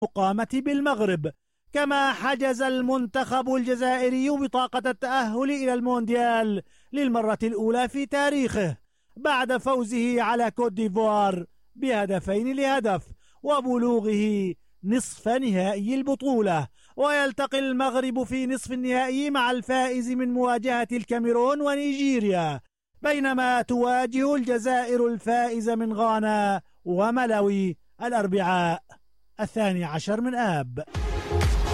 المقامة بالمغرب. كما حجز المنتخب الجزائري بطاقة التأهل إلى المونديال للمرة الأولى في تاريخه بعد فوزه على كوت ديفوار ب2-0 وبلوغه نصف نهائي البطولة. ويلتقي المغرب في نصف النهائي مع الفائز من مواجهة الكاميرون ونيجيريا، بينما تواجه الجزائر الفائز من غانا وملاوي الأربعاء 12 من آب.